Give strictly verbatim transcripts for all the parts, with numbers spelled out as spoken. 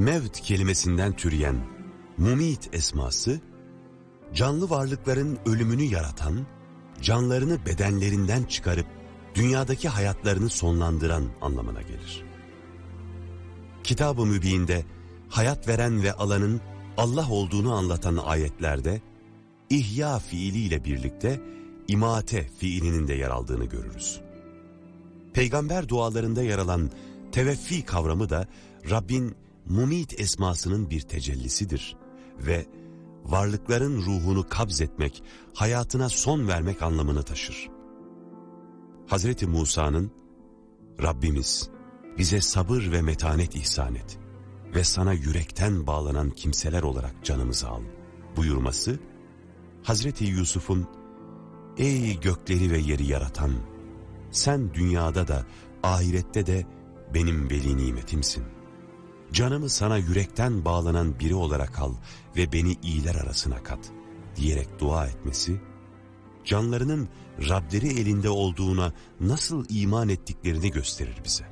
Mevt kelimesinden türeyen mumit esması, canlı varlıkların ölümünü yaratan, canlarını bedenlerinden çıkarıp dünyadaki hayatlarını sonlandıran anlamına gelir. Kitab-ı Mübin'de hayat veren ve alanın Allah olduğunu anlatan ayetlerde ihya fiiliyle birlikte imate fiilinin de yer aldığını görürüz. Peygamber dualarında yer alan teveffi kavramı da Rabbin mumit esmasının bir tecellisidir ve varlıkların ruhunu kabzetmek, hayatına son vermek anlamını taşır. Hazreti Musa'nın Rabbimiz bize sabır ve metanet ihsan et ve sana yürekten bağlanan kimseler olarak canımızı al buyurması, Hazreti Yusuf'un ey gökleri ve yeri yaratan, sen dünyada da ahirette de benim veli nimetimsin. Canımı sana yürekten bağlanan biri olarak al ve beni iyiler arasına kat diyerek dua etmesi, canlarının Rableri elinde olduğuna nasıl iman ettiklerini gösterir bize.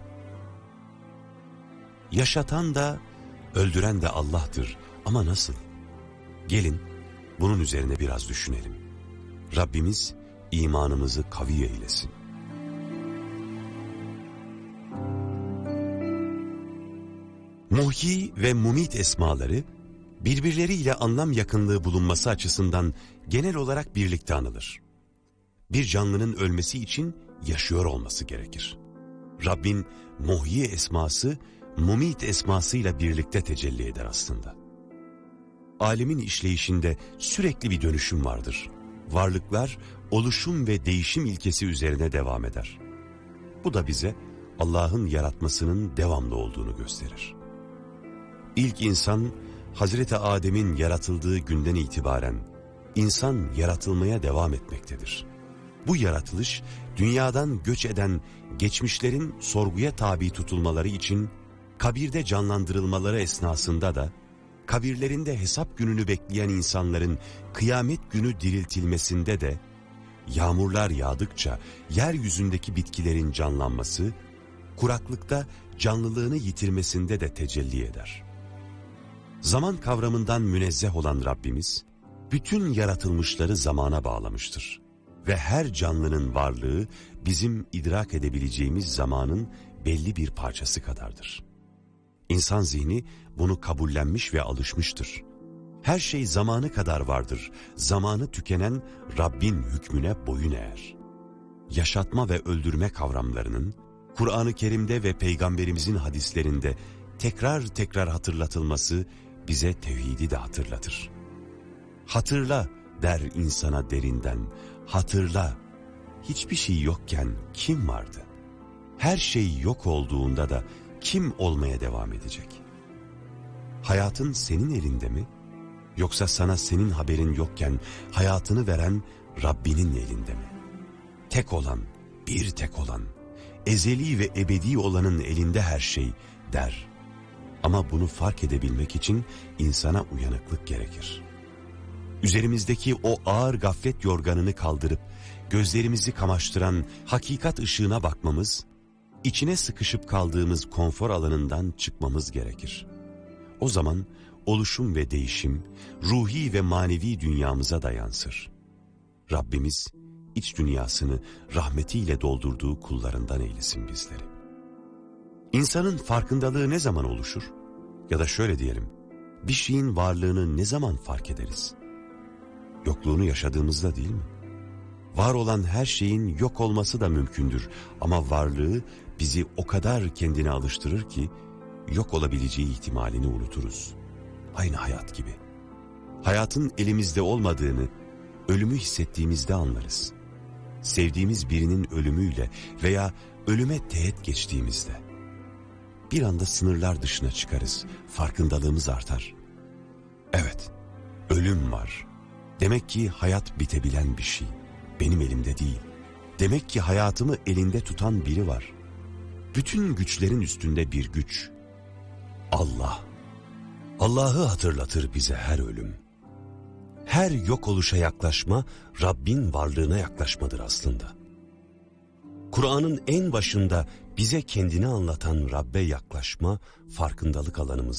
Yaşatan da öldüren de Allah'tır ama nasıl? Gelin bunun üzerine biraz düşünelim. Rabbimiz imanımızı kavi eylesin. Muhyi ve mumit esmaları birbirleriyle anlam yakınlığı bulunması açısından genel olarak birlikte anılır. Bir canlının ölmesi için yaşıyor olması gerekir. Rabbin muhyi esması mumit esmasıyla birlikte tecelli eder aslında. Alemin işleyişinde sürekli bir dönüşüm vardır. Varlıklar oluşum ve değişim ilkesi üzerine devam eder. Bu da bize Allah'ın yaratmasının devamlı olduğunu gösterir. İlk insan Hazreti Adem'in yaratıldığı günden itibaren insan yaratılmaya devam etmektedir. Bu yaratılış dünyadan göç eden geçmişlerin sorguya tabi tutulmaları için kabirde canlandırılmaları esnasında da kabirlerinde hesap gününü bekleyen insanların kıyamet günü diriltilmesinde de yağmurlar yağdıkça yeryüzündeki bitkilerin canlanması, kuraklıkta canlılığını yitirmesinde de tecelli eder. Zaman kavramından münezzeh olan Rabbimiz, bütün yaratılmışları zamana bağlamıştır. Ve her canlının varlığı bizim idrak edebileceğimiz zamanın belli bir parçası kadardır. İnsan zihni bunu kabullenmiş ve alışmıştır. Her şey zamanı kadar vardır. Zamanı tükenen Rabbin hükmüne boyun eğer. Yaşatma ve öldürme kavramlarının Kur'an-ı Kerim'de ve Peygamberimizin hadislerinde tekrar tekrar hatırlatılması bize tevhidi de hatırlatır. Hatırla der insana derinden, hatırla. Hiçbir şey yokken kim vardı? Her şey yok olduğunda da kim olmaya devam edecek? Hayatın senin elinde mi? Yoksa sana senin haberin yokken hayatını veren Rabbinin elinde mi? Tek olan, bir tek olan, ezeli ve ebedi olanın elinde her şey der. Ama bunu fark edebilmek için insana uyanıklık gerekir. Üzerimizdeki o ağır gaflet yorganını kaldırıp gözlerimizi kamaştıran hakikat ışığına bakmamız, içine sıkışıp kaldığımız konfor alanından çıkmamız gerekir. O zaman oluşum ve değişim ruhi ve manevi dünyamıza da yansır. Rabbimiz iç dünyasını rahmetiyle doldurduğu kullarından eylesin bizleri. İnsanın farkındalığı ne zaman oluşur? Ya da şöyle diyelim, bir şeyin varlığını ne zaman fark ederiz? Yokluğunu yaşadığımızda değil mi? Var olan her şeyin yok olması da mümkündür ama varlığı bizi o kadar kendine alıştırır ki yok olabileceği ihtimalini unuturuz. Aynı hayat gibi. Hayatın elimizde olmadığını, ölümü hissettiğimizde anlarız. Sevdiğimiz birinin ölümüyle veya ölüme teğet geçtiğimizde. Bir anda sınırlar dışına çıkarız, farkındalığımız artar. Evet, ölüm var. Demek ki hayat bitebilen bir şey. Benim elimde değil. Demek ki hayatımı elinde tutan biri var. Bütün güçlerin üstünde bir güç. Allah. Allah'ı hatırlatır bize her ölüm. Her yok oluşa yaklaşma, Rabbin varlığına yaklaşmadır aslında. Kur'an'ın en başında bize kendini anlatan Rabbe yaklaşma, farkındalık alanımız.